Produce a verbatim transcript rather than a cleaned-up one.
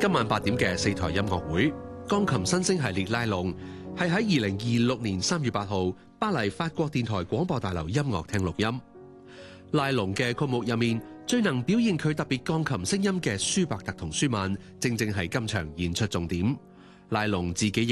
今晚八點嘅四台音樂會，鋼琴新星系列拉龍係喺二零二六年三月八號巴黎法國電台廣播大樓音樂廳錄音。拉龍嘅曲目入面，最能表現佢特別鋼琴聲音嘅舒伯特同舒曼，正正係今場演出重點。拉龍自己亦